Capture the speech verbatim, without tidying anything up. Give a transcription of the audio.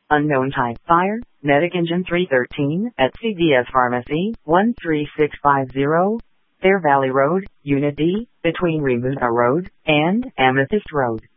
Unknown type. Fire. Medic engine three thirteen at C V S Pharmacy, one three six five zero, Fair Valley Road, Unit D, between Remuda Road and Amethyst Road.